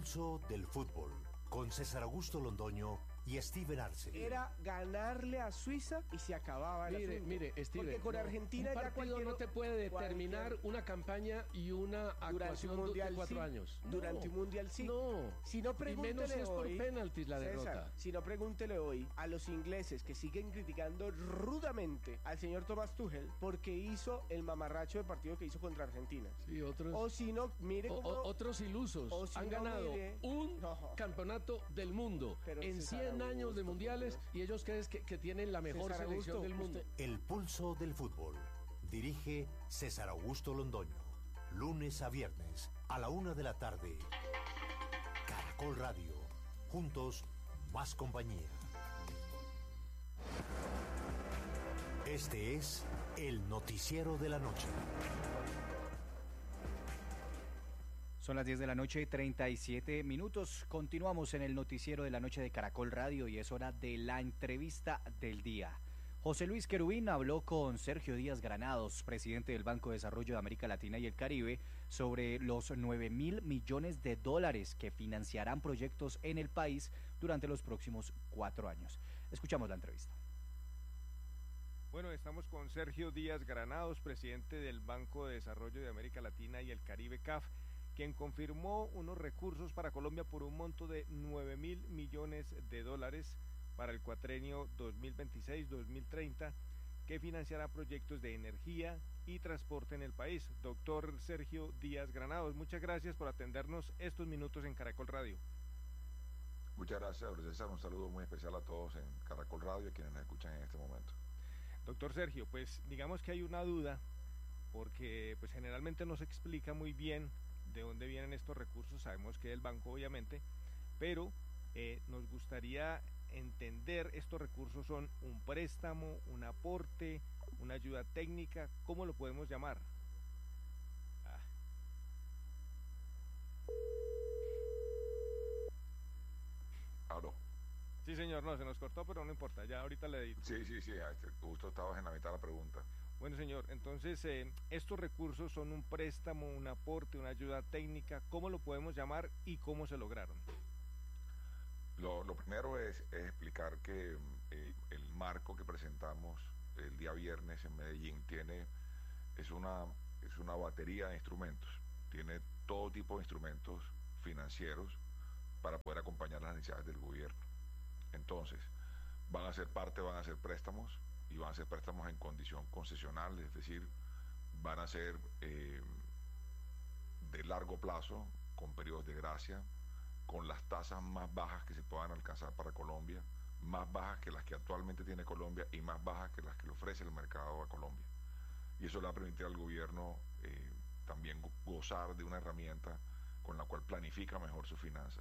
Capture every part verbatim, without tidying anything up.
pulso del fútbol, con César Augusto Londoño y Steven Arce. Era ganarle a Suiza y se acababa el Mire, asunto. mire, Steven, porque con no, Argentina un ya partido cualquier, no te puede determinar cualquier, una campaña y una actuación un mundial, de cuatro sí. años. No, Durante un mundial sí. No. Si no, pregúntele y menos si es por hoy, penaltis la César, derrota. Si no, pregúntele hoy a los ingleses que siguen criticando rudamente al señor Thomas Tuchel porque hizo el mamarracho de partido que hizo contra Argentina. Sí, otros. O si no, mire o, cómo, o, otros ilusos o si han no, ganado mire, un no. campeonato del mundo Pero en César cien años Augusto, de mundiales por Dios. y ellos creen que, que tienen la mejor César selección Augusto, del mundo. usted- El pulso del fútbol. Dirige César Augusto Londoño. Lunes a viernes a la una de la tarde. Caracol Radio. Juntos, más compañía. Este es el noticiero de la noche. Son las diez de la noche, treinta y siete minutos. Continuamos en el noticiero de la noche de Caracol Radio y es hora de la entrevista del día. José Luis Querubín habló con Sergio Díaz Granados, presidente del Banco de Desarrollo de América Latina y el Caribe, sobre los nueve mil millones de dólares que financiarán proyectos en el país durante los próximos cuatro años. Escuchamos la entrevista. Bueno, estamos con Sergio Díaz Granados, presidente del Banco de Desarrollo de América Latina y el Caribe, C A F, quien confirmó unos recursos para Colombia por un monto de nueve mil millones de dólares para el cuatrenio dos mil veintiséis dos mil treinta, que financiará proyectos de energía y transporte en el país. Doctor Sergio Díaz Granados, muchas gracias por atendernos estos minutos en Caracol Radio. Muchas gracias, César. Un saludo muy especial a todos en Caracol Radio y a quienes nos escuchan en este momento. Doctor Sergio, pues digamos que hay una duda, porque pues generalmente no se explica muy bien de dónde vienen estos recursos. Sabemos que del banco, obviamente, pero eh, nos gustaría entender, estos recursos son un préstamo, un aporte, una ayuda técnica, ¿cómo lo podemos llamar? Ah. ¿Aló? Sí, señor, no, se nos cortó, pero no importa, ya ahorita le digo. Sí, sí, sí, justo estabas en la mitad de la pregunta. Bueno, señor, entonces eh, estos recursos son un préstamo, un aporte, una ayuda técnica, ¿cómo lo podemos llamar y cómo se lograron? Lo, lo primero es, es explicar que eh, el marco que presentamos el día viernes en Medellín tiene es una, es una batería de instrumentos, tiene todo tipo de instrumentos financieros para poder acompañar las necesidades del gobierno. Entonces, van a ser parte, van a ser préstamos, y van a ser préstamos en condición concesional, es decir, van a ser eh, de largo plazo, con periodos de gracia, con las tasas más bajas que se puedan alcanzar para Colombia, más bajas que las que actualmente tiene Colombia y más bajas que las que le ofrece el mercado a Colombia. Y eso le va a permitir al gobierno eh, también gozar de una herramienta con la cual planifica mejor sus finanzas.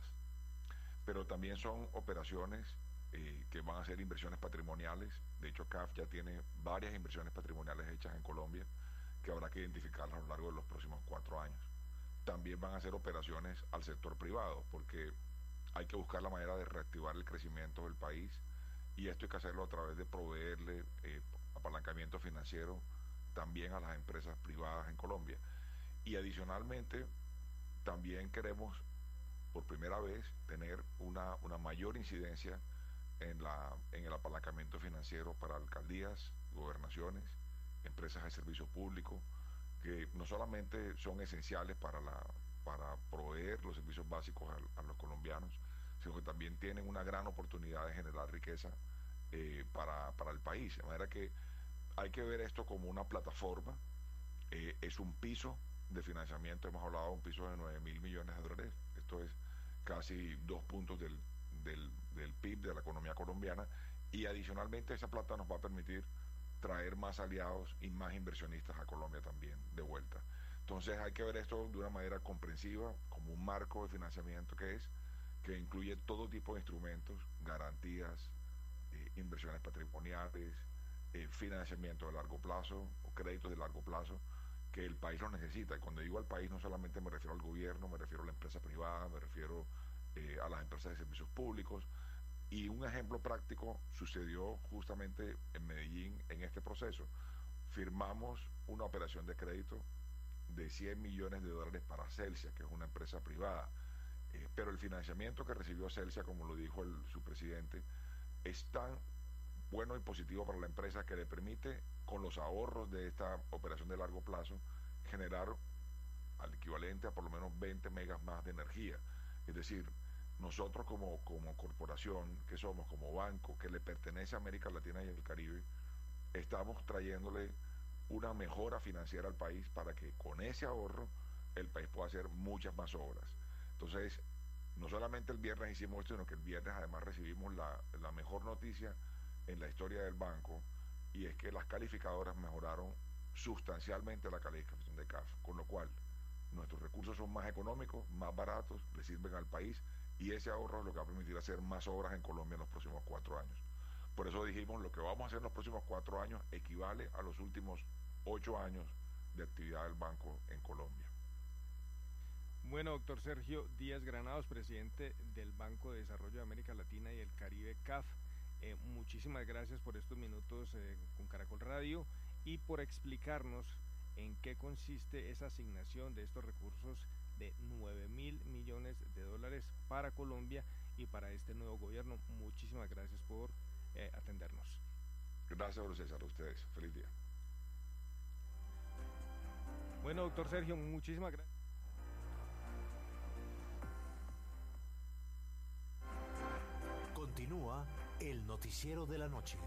Pero también son operaciones Eh, que van a ser inversiones patrimoniales. De hecho, C A F ya tiene varias inversiones patrimoniales hechas en Colombia que habrá que identificarlas a lo largo de los próximos cuatro años. También van a ser operaciones al sector privado, porque hay que buscar la manera de reactivar el crecimiento del país, y esto hay que hacerlo a través de proveerle eh, apalancamiento financiero también a las empresas privadas en Colombia. Y adicionalmente, también queremos por primera vez tener una, una mayor incidencia en, la, en el apalancamiento financiero para alcaldías, gobernaciones, empresas de servicio público, que no solamente son esenciales para, la, para proveer los servicios básicos a, a los colombianos, sino que también tienen una gran oportunidad de generar riqueza eh, para, para el país. De manera que hay que ver esto como una plataforma, eh, es un piso de financiamiento, hemos hablado de un piso de nueve mil millones de dólares, esto es casi dos puntos del Del, del P I B de la economía colombiana, y adicionalmente esa plata nos va a permitir traer más aliados y más inversionistas a Colombia también de vuelta. Entonces hay que ver esto de una manera comprensiva, como un marco de financiamiento que es, que incluye todo tipo de instrumentos, garantías, eh, inversiones patrimoniales, eh, financiamiento de largo plazo o créditos de largo plazo, que el país lo necesita. Y cuando digo al país no solamente me refiero al gobierno, me refiero a la empresa privada, me refiero Eh, a las empresas de servicios públicos. Y un ejemplo práctico sucedió justamente en Medellín en este proceso. Firmamos una operación de crédito de cien millones de dólares para Celsia, que es una empresa privada. Eh, pero el financiamiento que recibió Celsia, como lo dijo el, su presidente, es tan bueno y positivo para la empresa que le permite, con los ahorros de esta operación de largo plazo, generar al equivalente a por lo menos veinte megas más de energía. Es decir, nosotros como, como corporación, que somos como banco, que le pertenece a América Latina y el Caribe, estamos trayéndole una mejora financiera al país para que con ese ahorro el país pueda hacer muchas más obras. Entonces, no solamente el viernes hicimos esto, sino que el viernes además recibimos la, la mejor noticia en la historia del banco, y es que las calificadoras mejoraron sustancialmente la calificación de C A F, con lo cual nuestros recursos son más económicos, más baratos, le sirven al país, y ese ahorro es lo que va a permitir hacer más obras en Colombia en los próximos cuatro años. Por eso dijimos, lo que vamos a hacer en los próximos cuatro años equivale a los últimos ocho años de actividad del banco en Colombia. Bueno, doctor Sergio Díaz Granados, presidente del Banco de Desarrollo de América Latina y el Caribe, C A F, eh, muchísimas gracias por estos minutos eh, con Caracol Radio y por explicarnos en qué consiste esa asignación de estos recursos de nueve mil millones de dólares para Colombia y para este nuevo gobierno. Muchísimas gracias por eh, atendernos. Gracias, don César, a ustedes. Feliz día. Bueno, doctor Sergio, muchísimas gracias. Continúa el noticiero de la noche.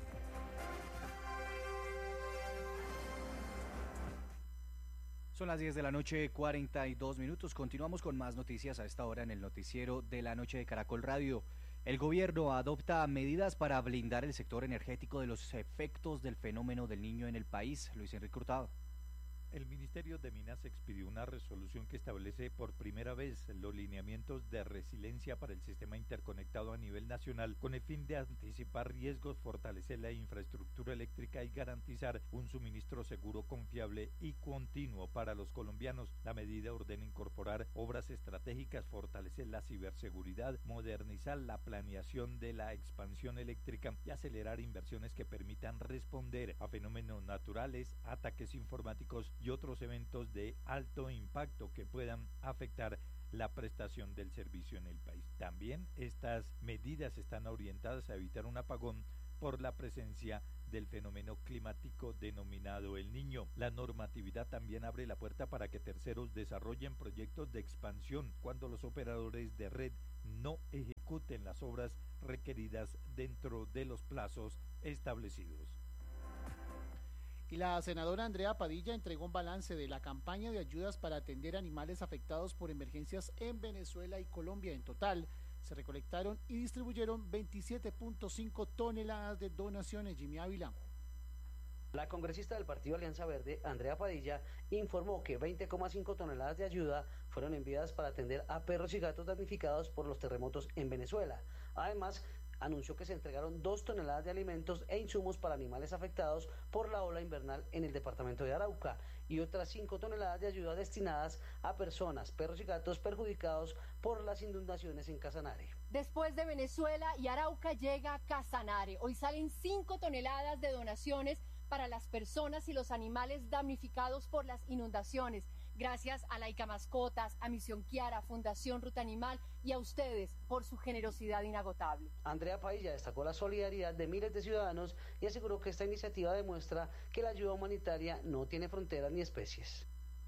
Son las diez de la noche, cuarenta y dos minutos. Continuamos con más noticias a esta hora en el noticiero de la noche de Caracol Radio. El gobierno adopta medidas para blindar el sector energético de los efectos del fenómeno del Niño en el país. Luis Enrique Hurtado. El Ministerio de Minas expidió una resolución que establece por primera vez los lineamientos de resiliencia para el sistema interconectado a nivel nacional con el fin de anticipar riesgos, fortalecer la infraestructura eléctrica y garantizar un suministro seguro, confiable y continuo para los colombianos. La medida ordena incorporar obras estratégicas, fortalecer la ciberseguridad, modernizar la planeación de la expansión eléctrica y acelerar inversiones que permitan responder a fenómenos naturales, ataques informáticos y otros eventos de alto impacto que puedan afectar la prestación del servicio en el país. También estas medidas están orientadas a evitar un apagón por la presencia del fenómeno climático denominado El Niño. La normatividad también abre la puerta para que terceros desarrollen proyectos de expansión cuando los operadores de red no ejecuten las obras requeridas dentro de los plazos establecidos. Y la senadora Andrea Padilla entregó un balance de la campaña de ayudas para atender animales afectados por emergencias en Venezuela y Colombia. En total, se recolectaron y distribuyeron veintisiete punto cinco toneladas de donaciones. Jimmy Ávila. La congresista del Partido Alianza Verde, Andrea Padilla, informó que veinte coma cinco toneladas de ayuda fueron enviadas para atender a perros y gatos damnificados por los terremotos en Venezuela. Además, anunció que se entregaron dos toneladas de alimentos e insumos para animales afectados por la ola invernal en el departamento de Arauca y otras cinco toneladas de ayuda destinadas a personas, perros y gatos perjudicados por las inundaciones en Casanare. Después de Venezuela y Arauca llega Casanare. Hoy salen cinco toneladas de donaciones para las personas y los animales damnificados por las inundaciones. Gracias a Laica Mascotas, a Misión Kiara, Fundación Ruta Animal y a ustedes por su generosidad inagotable. Andrea Padilla destacó la solidaridad de miles de ciudadanos y aseguró que esta iniciativa demuestra que la ayuda humanitaria no tiene fronteras ni especies.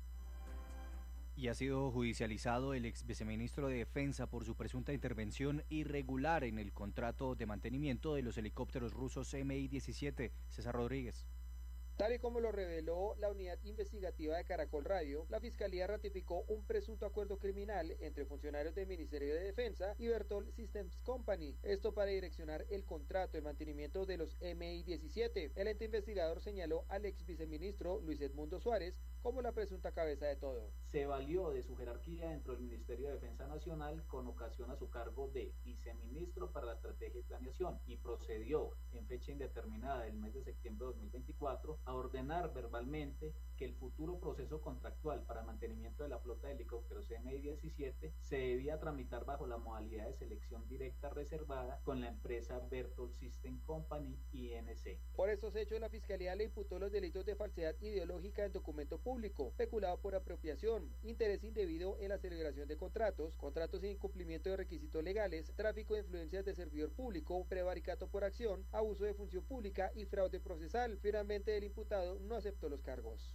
Y ha sido judicializado el ex viceministro de Defensa por su presunta intervención irregular en el contrato de mantenimiento de los helicópteros rusos M I diecisiete. César Rodríguez. Tal y como lo reveló la unidad investigativa de Caracol Radio, la Fiscalía ratificó un presunto acuerdo criminal entre funcionarios del Ministerio de Defensa y Bertol Systems Company, esto para direccionar el contrato de mantenimiento de los M I diecisiete. El ente investigador señaló al ex viceministro Luis Edmundo Suárez como la presunta cabeza de todo. Se valió de su jerarquía dentro del Ministerio de Defensa Nacional con ocasión a su cargo de viceministro para la estrategia y planeación y procedió en fecha indeterminada del mes de septiembre de dos mil veinticuatro a a ordenar verbalmente que el futuro proceso contractual para mantenimiento de la flota de helicópteros M I diecisiete se debía tramitar bajo la modalidad de selección directa reservada con la empresa Berthold System Company I N C. Por estos hechos, la Fiscalía le imputó los delitos de falsedad ideológica en documento público, peculado por apropiación, interés indebido en la celebración de contratos, contratos sin incumplimiento de requisitos legales, tráfico de influencias de servidor público, prevaricato por acción, abuso de función pública y fraude procesal. Finalmente, el imputado no aceptó los cargos.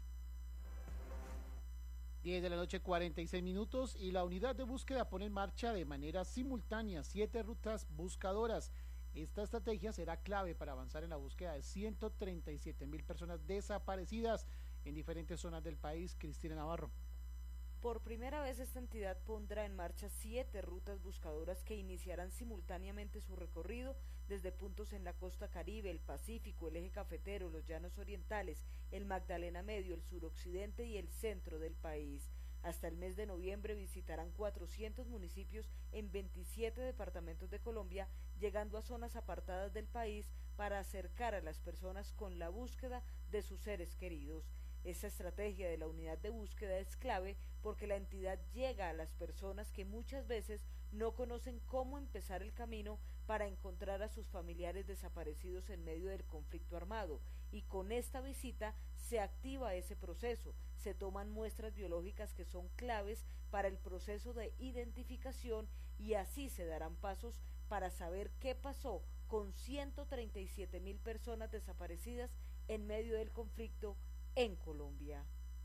diez de la noche, cuarenta y seis minutos, y la unidad de búsqueda pone en marcha de manera simultánea siete rutas buscadoras. Esta estrategia será clave para avanzar en la búsqueda de ciento treinta y siete mil personas desaparecidas en diferentes zonas del país. Cristina Navarro. Por primera vez esta entidad pondrá en marcha siete rutas buscadoras que iniciarán simultáneamente su recorrido desde puntos en la costa Caribe, el Pacífico, el eje cafetero, los llanos orientales, el Magdalena Medio, el suroccidente y el centro del país. Hasta el mes de noviembre visitarán cuatrocientos municipios en veintisiete departamentos de Colombia, llegando a zonas apartadas del país para acercar a las personas con la búsqueda de sus seres queridos. Esta estrategia de la unidad de búsqueda es clave porque la entidad llega a las personas que muchas veces no conocen cómo empezar el camino para encontrar a sus familiares desaparecidos en medio del conflicto armado, y con esta visita se activa ese proceso, se toman muestras biológicas que son claves para el proceso de identificación y así se darán pasos para saber qué pasó con ciento treinta y siete mil personas desaparecidas en medio del conflicto en Colombia.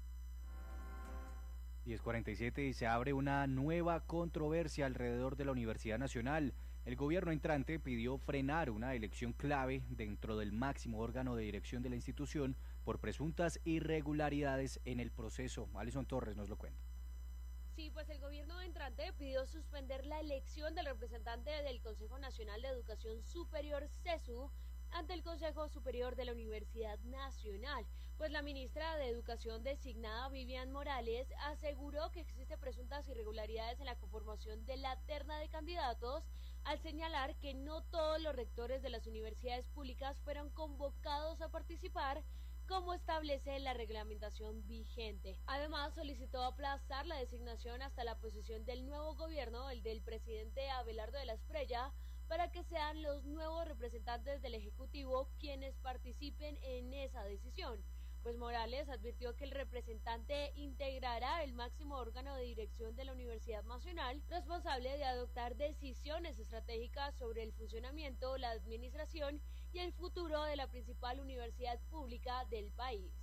diez cuarenta y siete y se abre una nueva controversia alrededor de la Universidad Nacional. El gobierno entrante pidió frenar una elección clave dentro del máximo órgano de dirección de la institución por presuntas irregularidades en el proceso. Alison Torres nos lo cuenta. Sí, pues el gobierno entrante pidió suspender la elección del representante del Consejo Nacional de Educación Superior, CESU, ante el Consejo Superior de la Universidad Nacional, pues la ministra de Educación designada, Vivian Morales, aseguró que existen presuntas irregularidades en la conformación de la terna de candidatos, al señalar que no todos los rectores de las universidades públicas fueron convocados a participar, como establece la reglamentación vigente. Además, solicitó aplazar la designación hasta la posesión del nuevo gobierno, el del presidente Abelardo de la Espriella, para que sean los nuevos representantes del Ejecutivo quienes participen en esa decisión. Pues Morales advirtió que el representante integrará el máximo órgano de dirección de la Universidad Nacional, responsable de adoptar decisiones estratégicas sobre el funcionamiento, la administración y el futuro de la principal universidad pública del país.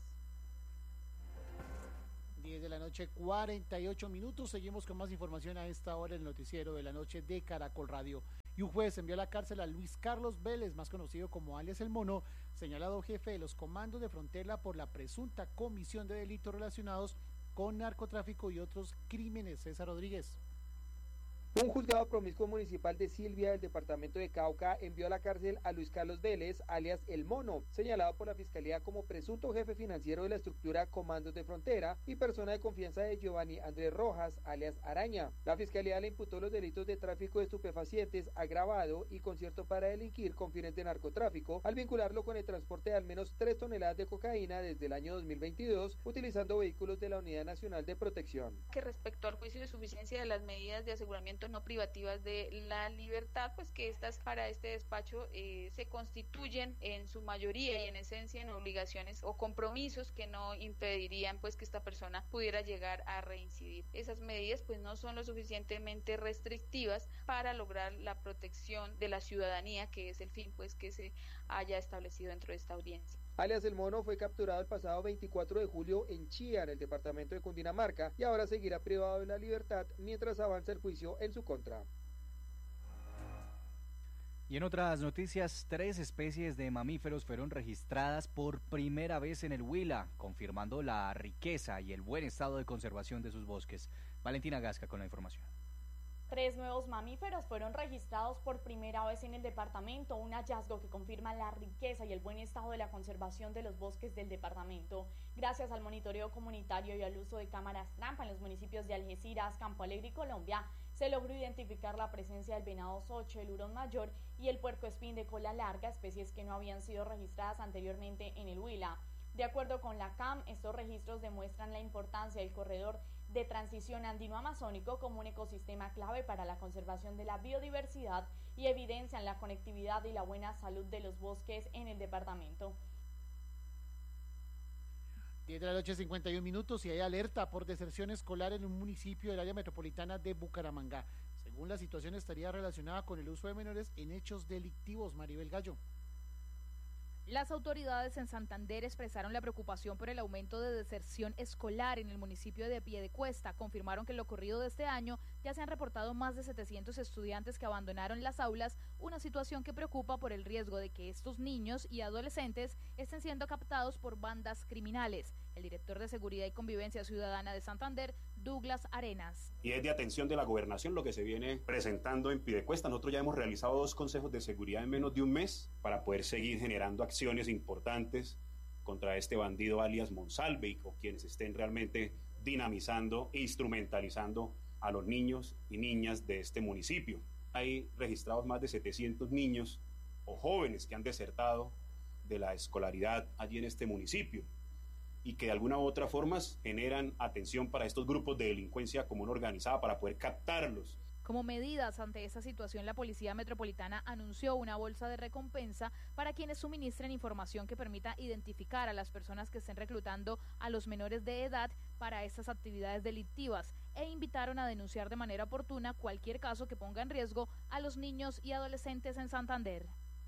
diez de la noche, cuarenta y ocho minutos. Seguimos con más información a esta hora en el noticiero de la noche de Caracol Radio. Y un juez envió a la cárcel a Luis Carlos Vélez, más conocido como alias El Mono, señalado jefe de los comandos de frontera por la presunta comisión de delitos relacionados con narcotráfico y otros crímenes. César Rodríguez. Un juzgado promiscuo municipal de Silvia del departamento de Cauca envió a la cárcel a Luis Carlos Vélez, alias El Mono, señalado por la Fiscalía como presunto jefe financiero de la estructura Comandos de Frontera y persona de confianza de Giovanni Andrés Rojas, alias Araña. La Fiscalía le imputó los delitos de tráfico de estupefacientes agravado y concierto para delinquir con fines de narcotráfico, al vincularlo con el transporte de al menos tres toneladas de cocaína desde el año dos mil veintidós, utilizando vehículos de la Unidad Nacional de Protección. Que respecto al juicio de suficiencia de las medidas de aseguramiento no privativas de la libertad, pues que estas para este despacho eh, se constituyen en su mayoría y en esencia en obligaciones o compromisos que no impedirían pues que esta persona pudiera llegar a reincidir. Esas medidas pues no son lo suficientemente restrictivas para lograr la protección de la ciudadanía, que es el fin pues que se haya establecido dentro de esta audiencia. Alias El Mono fue capturado el pasado veinticuatro de julio en Chía, en el departamento de Cundinamarca, y ahora seguirá privado de la libertad mientras avanza el juicio en su contra. Y en otras noticias, tres especies de mamíferos fueron registradas por primera vez en el Huila, confirmando la riqueza y el buen estado de conservación de sus bosques. Valentina Gasca con la información. Tres nuevos mamíferos fueron registrados por primera vez en el departamento, un hallazgo que confirma la riqueza y el buen estado de la conservación de los bosques del departamento. Gracias al monitoreo comunitario y al uso de cámaras trampa en los municipios de Algeciras, Campo Alegre y Colombia, se logró identificar la presencia del venado socho, el hurón mayor y el puercoespín de cola larga, especies que no habían sido registradas anteriormente en el Huila. De acuerdo con la C A M, estos registros demuestran la importancia del corredor de transición andino-amazónico como un ecosistema clave para la conservación de la biodiversidad y evidencian la conectividad y la buena salud de los bosques en el departamento. diez de la noche, cincuenta y un minutos, y hay alerta por deserción escolar en un municipio del área metropolitana de Bucaramanga. Según la situación, estaría relacionada con el uso de menores en hechos delictivos. Maribel Gallo. Las autoridades en Santander expresaron la preocupación por el aumento de deserción escolar en el municipio de Piedecuesta. Confirmaron que en lo ocurrido de este año ya se han reportado más de setecientos estudiantes que abandonaron las aulas, una situación que preocupa por el riesgo de que estos niños y adolescentes estén siendo captados por bandas criminales. El director de Seguridad y Convivencia Ciudadana de Santander, Douglas Arenas. Y es de atención de la gobernación lo que se viene presentando en Piedecuesta. Nosotros ya hemos realizado dos consejos de seguridad en menos de un mes para poder seguir generando acciones importantes contra este bandido alias Monsalve y con quienes estén realmente dinamizando e instrumentalizando a los niños y niñas de este municipio. Hay registrados más de setecientos niños o jóvenes que han desertado de la escolaridad allí en este municipio y que de alguna u otra forma generan atención para estos grupos de delincuencia común organizada para poder captarlos. Como medidas ante esta situación, la Policía Metropolitana anunció una bolsa de recompensa para quienes suministren información que permita identificar a las personas que estén reclutando a los menores de edad para estas actividades delictivas e invitaron a denunciar de manera oportuna cualquier caso que ponga en riesgo a los niños y adolescentes en Santander.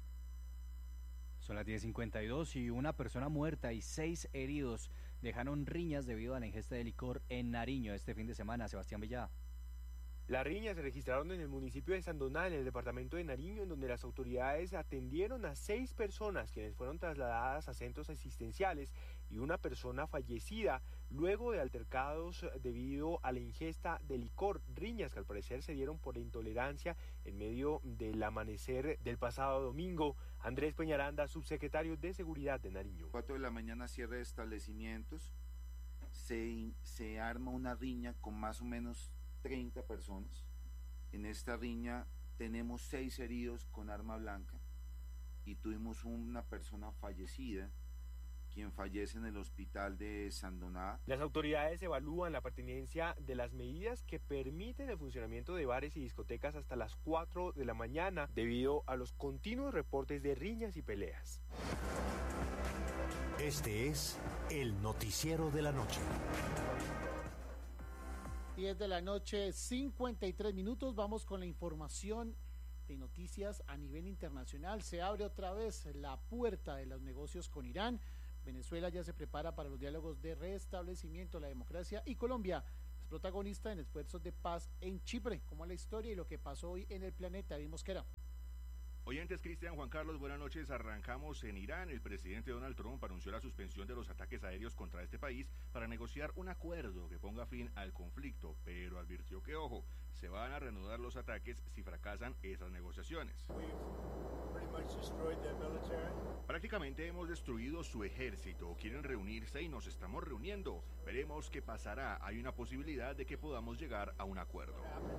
Son las diez cincuenta y dos y una persona muerta y seis heridos dejaron riñas debido a la ingesta de licor en Nariño este fin de semana. Sebastián Villá. Las riñas se registraron en el municipio de Sandoná, en el departamento de Nariño, en donde las autoridades atendieron a seis personas quienes fueron trasladadas a centros asistenciales y una persona fallecida luego de altercados debido a la ingesta de licor. Riñas que al parecer se dieron por la intolerancia en medio del amanecer del pasado domingo. Andrés Peñaranda, subsecretario de Seguridad de Nariño. cuatro de la mañana, cierre de establecimientos, se, se arma una riña con más o menos treinta personas. En esta riña tenemos seis heridos con arma blanca y tuvimos una persona fallecida, quien fallece en el hospital de Sandoná. Las autoridades evalúan la pertinencia de las medidas que permiten el funcionamiento de bares y discotecas hasta las cuatro de la mañana debido a los continuos reportes de riñas y peleas. Este es el noticiero de la noche. diez de la noche, cincuenta y tres minutos. Vamos con la información de noticias a nivel internacional. Se abre otra vez la puerta de los negocios con Irán. Venezuela ya se prepara para los diálogos de restablecimiento de la democracia y Colombia es protagonista en esfuerzos de paz en Chipre. Como la historia y lo que pasó hoy en el planeta. David Mosquera. Oyentes, Cristian, Juan Carlos, buenas noches. Arrancamos en Irán. El presidente Donald Trump anunció la suspensión de los ataques aéreos contra este país para negociar un acuerdo que ponga fin al conflicto, pero advirtió que, ojo, se van a reanudar los ataques si fracasan esas negociaciones. Prácticamente hemos destruido su ejército. Quieren reunirse y nos estamos reuniendo. Veremos qué pasará. Hay una posibilidad de que podamos llegar a un acuerdo.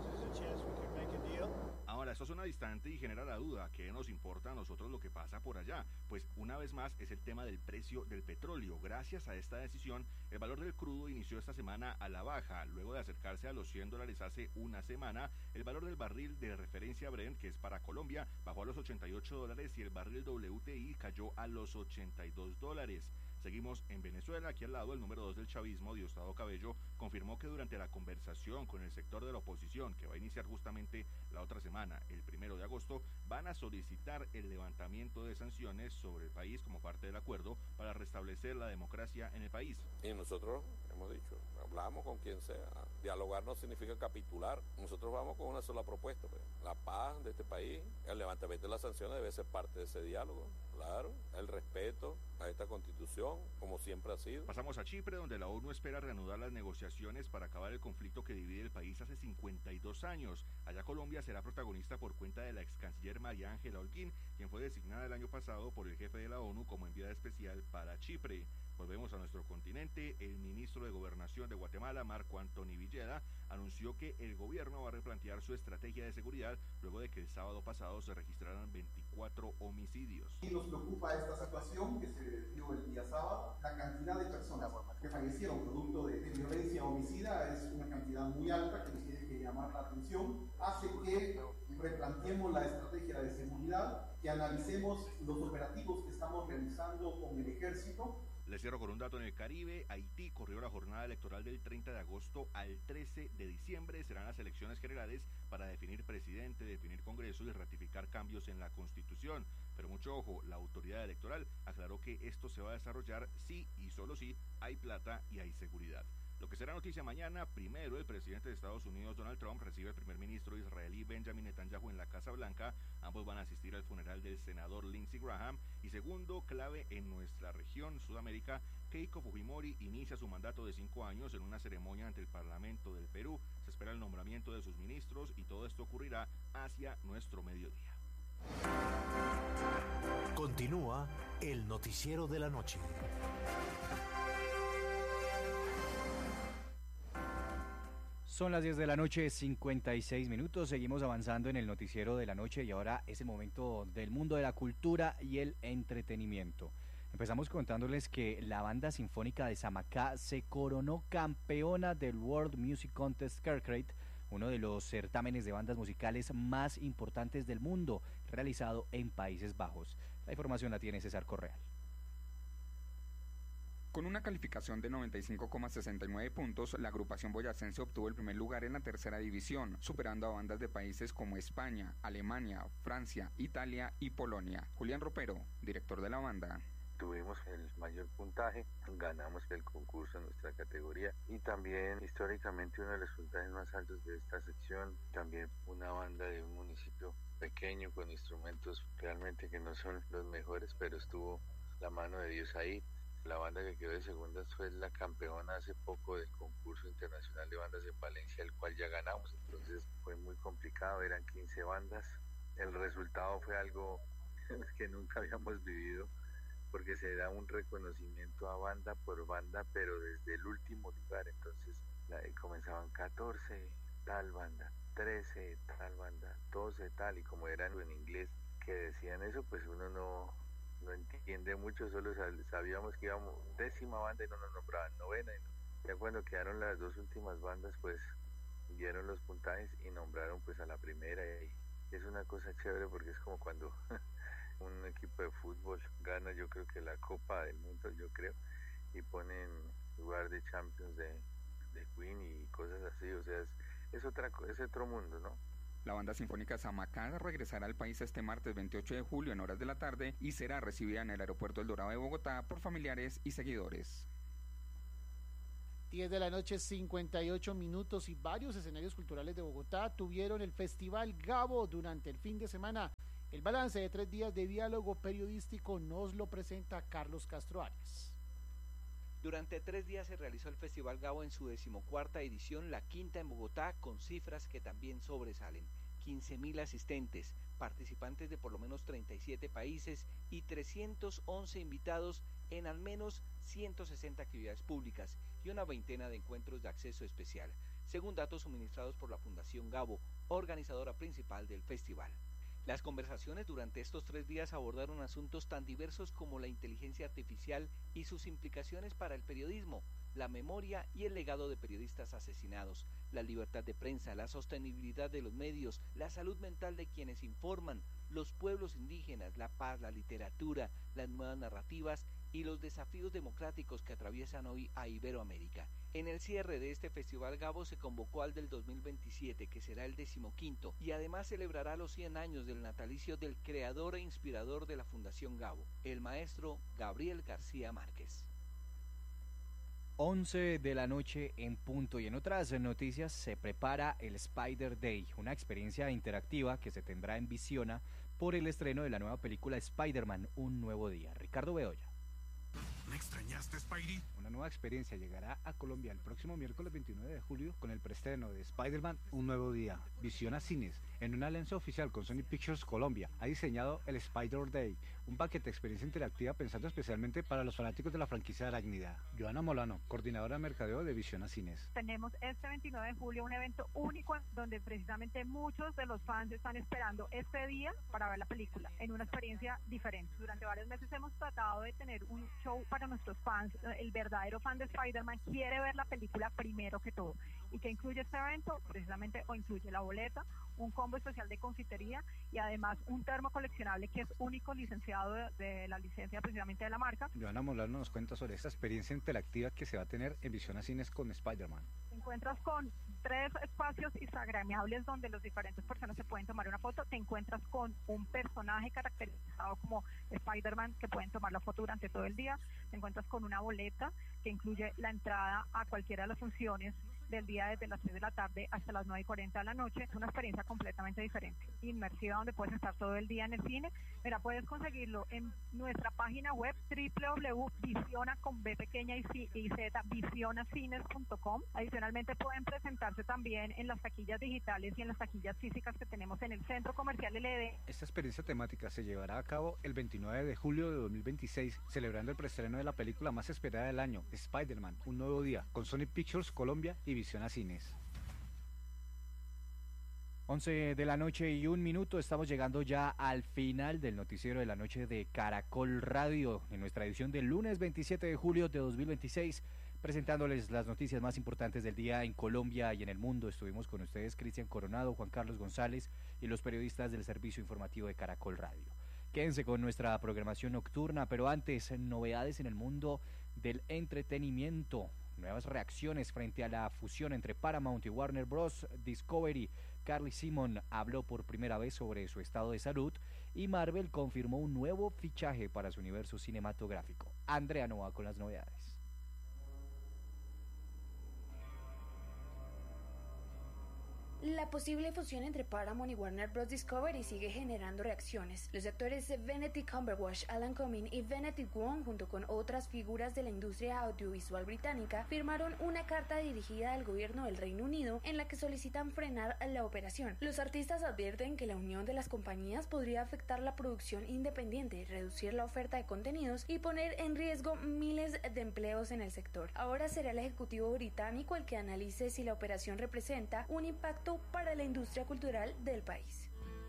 Ahora, esto suena distante y genera la duda. ¿Qué nos importa a nosotros lo que pasa por allá? Pues una vez más es el tema del precio del petróleo. Gracias a esta decisión, el valor del crudo inició esta semana a la baja. Luego de acercarse a los cien dólares hace una semana, el valor del barril de referencia Brent, que es para Colombia, bajó a los ochenta y ocho dólares y el barril W T I cayó a los ochenta y dos dólares. Seguimos en Venezuela. Aquí al lado, el número dos del chavismo, Diosdado Cabello, confirmó que durante la conversación con el sector de la oposición, que va a iniciar justamente la otra semana, el primero de agosto, van a solicitar el levantamiento de sanciones sobre el país como parte del acuerdo para restablecer la democracia en el país. Y nosotros hemos dicho, hablamos con quien sea, dialogar no significa capitular, nosotros vamos con una sola propuesta, pues. La paz de este país, el levantamiento de las sanciones debe ser parte de ese diálogo, claro, el respeto a esta constitución, como siempre ha sido. Pasamos a Chipre, donde la ONU espera reanudar las negociaciones para acabar el conflicto que divide el país hace cincuenta y dos años. Allá Colombia será protagonista por cuenta de la ex canciller María Ángela Holguín, quien fue designada el año pasado por el jefe de la ONU como enviada especial para Chipre. Volvemos a nuestro continente. El ministro de Gobernación de Guatemala, Marco Antonio Villeda, anunció que el gobierno va a replantear su estrategia de seguridad luego de que el sábado pasado se registraran veinticuatro homicidios. Y nos preocupa esta situación que se dio el día sábado. La cantidad de personas que fallecieron producto de, de violencia homicida es una cantidad muy alta que nos tiene que llamar la atención. Hace que replanteemos la estrategia de seguridad, que analicemos los operativos que estamos realizando con el ejército. Les cierro con un dato en el Caribe. Haití corrió la jornada electoral del treinta de agosto al trece de diciembre. Serán las elecciones generales para definir presidente, definir Congreso y ratificar cambios en la Constitución. Pero mucho ojo, la autoridad electoral aclaró que esto se va a desarrollar si y solo si hay plata y hay seguridad. Lo que será noticia mañana: primero, el presidente de Estados Unidos, Donald Trump, recibe al primer ministro israelí Benjamin Netanyahu en la Casa Blanca. Ambos van a asistir al funeral del senador Lindsey Graham. Y segundo, clave en nuestra región, Sudamérica, Keiko Fujimori inicia su mandato de cinco años en una ceremonia ante el Parlamento del Perú. Se espera el nombramiento de sus ministros y todo esto ocurrirá hacia nuestro mediodía. Continúa el noticiero de la noche. Son las diez de la noche, cincuenta y seis minutos. Seguimos avanzando en el noticiero de la noche y ahora es el momento del mundo de la cultura y el entretenimiento. Empezamos contándoles que la banda sinfónica de Samacá se coronó campeona del World Music Contest Kerkrade, uno de los certámenes de bandas musicales más importantes del mundo, realizado en Países Bajos. La información la tiene César Correal. Con una calificación de noventa y cinco coma sesenta y nueve puntos, la agrupación boyacense obtuvo el primer lugar en la tercera división, superando a bandas de países como España, Alemania, Francia, Italia y Polonia. Julián Ropero, director de la banda. Tuvimos el mayor puntaje, ganamos el concurso en nuestra categoría y también históricamente uno de los puntajes más altos de esta sección, también una banda de un municipio pequeño con instrumentos realmente que no son los mejores, pero estuvo la mano de Dios ahí. La banda que quedó de segundas fue la campeona hace poco del concurso internacional de bandas en Valencia, el cual ya ganamos, entonces fue muy complicado, eran quince bandas. El resultado fue algo que nunca habíamos vivido, porque se da un reconocimiento a banda por banda, pero desde el último lugar, entonces la, comenzaban catorce tal banda, trece tal banda, doce tal, y como eran en inglés que decían eso, pues uno no... no entiende mucho, solo sabíamos que íbamos décima banda y no nos nombraban novena, y no. Ya cuando quedaron las dos últimas bandas, pues dieron los puntajes y nombraron pues a la primera, y es una cosa chévere porque es como cuando un equipo de fútbol gana, yo creo que la Copa del Mundo, yo creo, y ponen lugar de Champions de, de Queen y cosas así, o sea, es, es otra es otro mundo, ¿no? La banda sinfónica Samacá regresará al país este martes veintiocho de julio en horas de la tarde y será recibida en el aeropuerto El Dorado de Bogotá por familiares y seguidores. diez de la noche, cincuenta y ocho minutos, y varios escenarios culturales de Bogotá tuvieron el Festival Gabo durante el fin de semana. El balance de tres días de diálogo periodístico nos lo presenta Carlos Castro Arias. Durante tres días se realizó el Festival Gabo en su decimocuarta edición, la quinta en Bogotá, con cifras que también sobresalen. quince mil asistentes, participantes de por lo menos treinta y siete países y trescientos once invitados en al menos ciento sesenta actividades públicas y una veintena de encuentros de acceso especial, según datos suministrados por la Fundación Gabo, organizadora principal del festival. Las conversaciones durante estos tres días abordaron asuntos tan diversos como la inteligencia artificial y sus implicaciones para el periodismo, la memoria y el legado de periodistas asesinados, la libertad de prensa, la sostenibilidad de los medios, la salud mental de quienes informan, los pueblos indígenas, la paz, la literatura, las nuevas narrativas y los desafíos democráticos que atraviesan hoy a Iberoamérica. En el cierre de este Festival Gabo se convocó al del dos mil veintisiete, que será el decimoquinto, y además celebrará los cien años del natalicio del creador e inspirador de la Fundación Gabo, el maestro Gabriel García Márquez. once de la noche en punto, y en otras noticias se prepara el Spider Day, una experiencia interactiva que se tendrá en Visiona por el estreno de la nueva película Spider-Man, Un Nuevo Día. Ricardo Bedoya. ¿Me extrañaste, Spidey? Una nueva experiencia llegará a Colombia el próximo miércoles veintinueve de julio con el preestreno de Spider-Man Un Nuevo Día, Visiona Cines, En una alianza oficial con Sony Pictures Colombia, ha diseñado el Spider Day, un paquete de experiencia interactiva pensado especialmente para los fanáticos de la franquicia Arácnida. Joana Molano, coordinadora de mercadeo de Visión a Cines. Tenemos este veintinueve de julio un evento único donde precisamente muchos de los fans están esperando este día para ver la película, en una experiencia diferente. Durante varios meses hemos tratado de tener un show para nuestros fans. El verdadero fan de Spider-Man quiere ver la película primero que todo. ¿Y qué incluye este evento? Precisamente o incluye la boleta, un combo especial de confitería y además un termo coleccionable que es único, licenciado de, de la licencia precisamente de la marca. Joana Molano nos cuenta sobre esta experiencia interactiva que se va a tener en Visión a Cines con Spider-Man. Te encuentras con tres espacios instagramiables donde las diferentes personas se pueden tomar una foto. Te encuentras con un personaje caracterizado como Spider-Man que pueden tomar la foto durante todo el día. Te encuentras con una boleta que incluye la entrada a cualquiera de las funciones del día desde las seis de la tarde hasta las nueve y cuarenta de la noche. Es una experiencia completamente diferente, inmersiva, donde puedes estar todo el día en el cine. Mira, puedes conseguirlo en nuestra página web doble u doble u doble u punto visiona con B pequeña y, C, y Z, visionacines punto com. Adicionalmente pueden presentarse también en las taquillas digitales y en las taquillas físicas que tenemos en el Centro Comercial L E D. Esta experiencia temática se llevará a cabo el veintinueve de julio de dos mil veintiséis, celebrando el preestreno de la película más esperada del año, Spider-Man, Un Nuevo Día, con Sony Pictures Colombia y Visión a Cines. once de la noche y un minuto, estamos llegando ya al final del noticiero de la noche de Caracol Radio, en nuestra edición del lunes veintisiete de julio de dos mil veintiséis, presentándoles las noticias más importantes del día en Colombia y en el mundo. Estuvimos con ustedes Cristian Coronado, Juan Carlos González y los periodistas del servicio informativo de Caracol Radio. Quédense con nuestra programación nocturna, pero antes, novedades en el mundo del entretenimiento. Nuevas reacciones frente a la fusión entre Paramount y Warner Bros. Discovery. Carly Simon habló por primera vez sobre su estado de salud y Marvel confirmó un nuevo fichaje para su universo cinematográfico. Andrea Nova con las novedades. La posible fusión entre Paramount y Warner Bros. Discovery sigue generando reacciones. Los actores Benedict Cumberbatch, Alan Cumming y Benedict Wong, junto con otras figuras de la industria audiovisual británica, firmaron una carta dirigida al gobierno del Reino Unido en la que solicitan frenar la operación. Los artistas advierten que la unión de las compañías podría afectar la producción independiente, reducir la oferta de contenidos y poner en riesgo miles de empleos en el sector. Ahora será el ejecutivo británico el que analice si la operación representa un impacto para la industria cultural del país.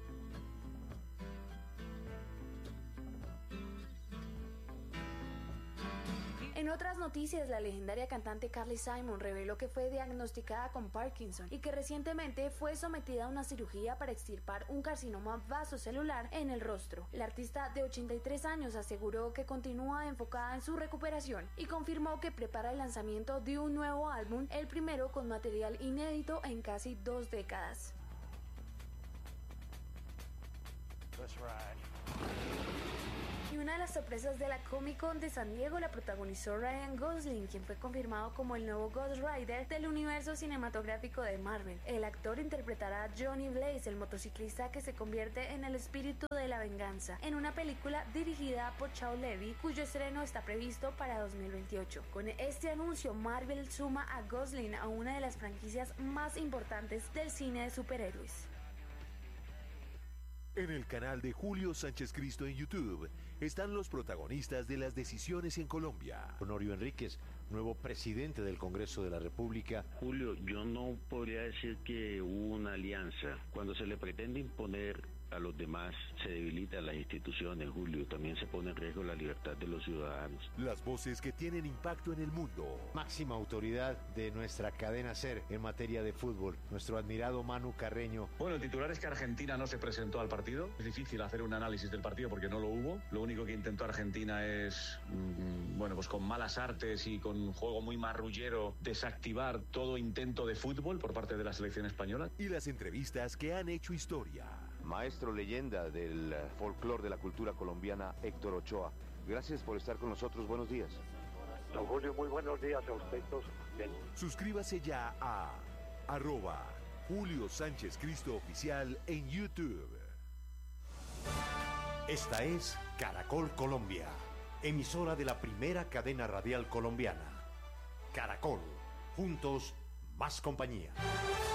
En otras noticias, la legendaria cantante Carly Simon reveló que fue diagnosticada con Parkinson y que recientemente fue sometida a una cirugía para extirpar un carcinoma vasocelular en el rostro. La artista de ochenta y tres años aseguró que continúa enfocada en su recuperación y confirmó que prepara el lanzamiento de un nuevo álbum, el primero con material inédito en casi dos décadas. Let's ride. Y una de las sorpresas de la Comic Con de San Diego la protagonizó Ryan Gosling, quien fue confirmado como el nuevo Ghost Rider del universo cinematográfico de Marvel. El actor interpretará a Johnny Blaze, el motociclista que se convierte en el espíritu de la venganza, en una película dirigida por Shawn Levy, cuyo estreno está previsto para dos mil veintiocho. Con este anuncio, Marvel suma a Gosling a una de las franquicias más importantes del cine de superhéroes. En el canal de Julio Sánchez Cristo en YouTube están los protagonistas de las decisiones en Colombia. Honorio Enríquez, nuevo presidente del Congreso de la República. Julio, yo no podría decir que hubo una alianza. Cuando se le pretende imponer a los demás, se debilitan las instituciones, Julio. También se pone en riesgo la libertad de los ciudadanos. Las voces que tienen impacto en el mundo. Máxima autoridad de nuestra cadena SER en materia de fútbol, nuestro admirado Manu Carreño. Bueno, el titular es que Argentina no se presentó al partido. Es difícil hacer un análisis del partido porque no lo hubo. Lo único que intentó Argentina es, mmm, bueno, pues con malas artes y con un juego muy marrullero, desactivar todo intento de fútbol por parte de la selección española. Y las entrevistas que han hecho historia. Maestro leyenda del folclore de la cultura colombiana, Héctor Ochoa. Gracias por estar con nosotros. Buenos días. Don Julio, muy buenos días a usted todos. Bien. Suscríbase ya a arroba Julio Sánchez Cristo Oficial en YouTube. Esta es Caracol Colombia, emisora de la primera cadena radial colombiana. Caracol, juntos, más compañía.